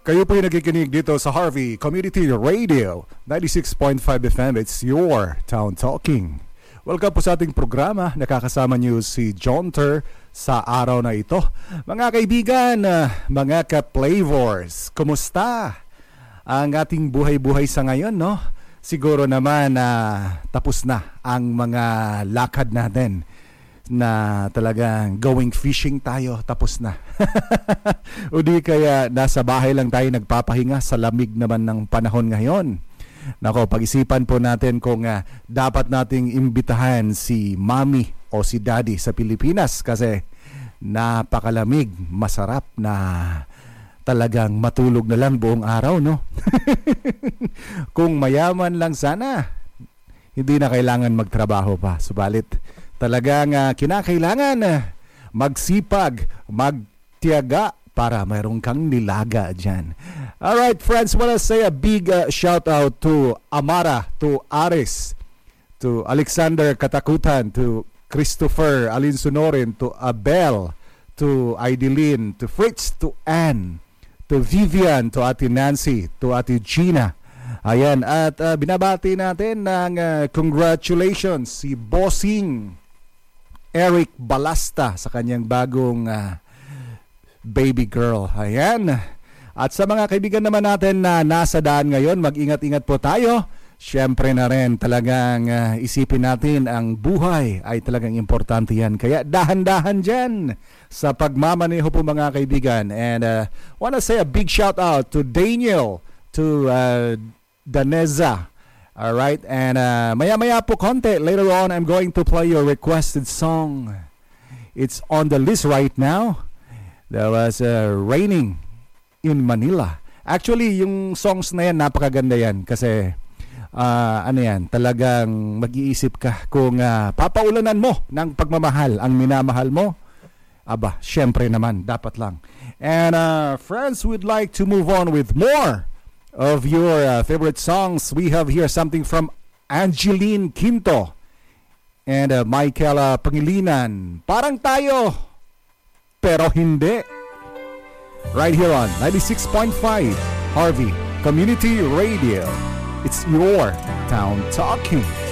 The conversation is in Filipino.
Kayo po yung nakikinig dito sa Harvey Community Radio 96.5 FM. It's your town talking. Welcome po sa ating programa. Nakakasama niyo si John Ter sa araw na ito. Mga kaibigan, mga ka-Playvors, kumusta ang ating buhay-buhay sa ngayon, no? Siguro naman tapos na ang mga lakad natin na talagang going fishing tayo, tapos na. O di kaya nasa bahay lang tayo nagpapahinga sa lamig naman ng panahon ngayon. Nako, pag-isipan po natin kung dapat nating imbitahan si Mommy o si Daddy sa Pilipinas kasi napakalamig, masarap na talagang matulog na lang buong araw, no? Kung mayaman lang sana, hindi na kailangan magtrabaho pa. Subalit, talagang kinakailangan magsipag, magtiyaga para mayroon kang nilaga dyan. Alright, friends, wanna say a big shout out to Amara, to Aris, to Alexander Katakutan, to Christopher Alinsunorin, to Abel, to Aidelin, to Fritz, to Anne, to Vivian, to Ate Nancy, to Ate Gina. Ayan, at binabati natin ng congratulations si Bossing Eric Balasta sa kanyang bagong baby girl. Ayan. At sa mga kaibigan naman natin na nasa daan ngayon, mag-ingat-ingat po tayo. Siyempre na rin talagang isipin natin ang buhay ay talagang importante yan. Kaya dahan-dahan dyan sa pagmamaneho po mga kaibigan. And wanna say a big shout out to Daniel, to Daneza. Alright, and maya-maya po konti, later on I'm going to play your requested song. It's on the list right now. There was raining in Manila. Actually, yung songs na yan, napakaganda yan. Kasi, ano yan, talagang mag-iisip ka kung papaulanan mo ng pagmamahal ang minamahal mo. Aba, syempre naman, dapat lang. And friends, we'd like to move on with more of your favorite songs. We have here something from Angeline Quinto and Michaela Pangilinan. Parang tayo, pero hindi. Right here on 96.5 Harvey Community Radio. It's your town talking.